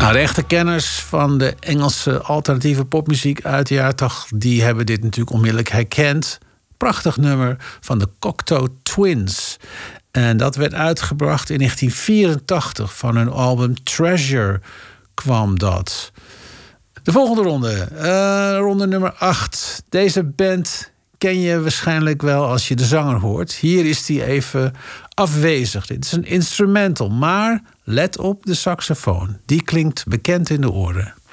Nou, de echte kenners van de Engelse alternatieve popmuziek uit de jaren 80... die hebben dit natuurlijk onmiddellijk herkend. Prachtig nummer van de Cocteau Twins. En dat werd uitgebracht in 1984 van hun album Treasure kwam dat. De volgende ronde, ronde nummer 8. Deze band ken je waarschijnlijk wel als je de zanger hoort. Hier is die even afwezig. Dit is een instrumental, maar let op de saxofoon. Die klinkt bekend in de oren.